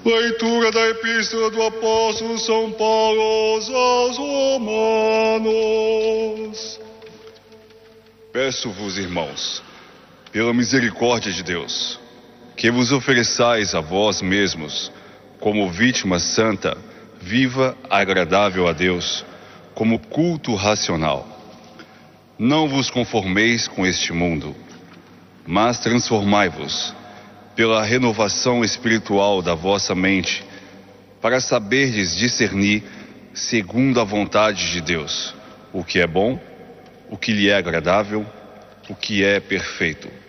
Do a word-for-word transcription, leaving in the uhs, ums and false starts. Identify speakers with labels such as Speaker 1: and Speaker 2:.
Speaker 1: Leitura da Epístola do Apóstolo São Paulo aos Romanos. Peço-vos, irmãos, pela misericórdia de Deus, que vos ofereçais a vós mesmos como vítima santa, viva, agradável a Deus, como culto racional. Não vos conformeis com este mundo, mas transformai-vos pela renovação espiritual da vossa mente, para saberdes discernir, segundo a vontade de Deus, o que é bom, o que lhe é agradável, o que é perfeito.